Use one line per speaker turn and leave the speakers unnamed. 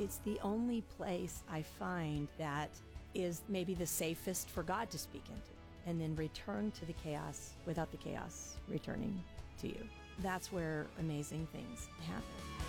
It's the only place I find that is maybe the safest for God to speak into, and then return to the chaos without the chaos returning to you. That's where amazing things happen.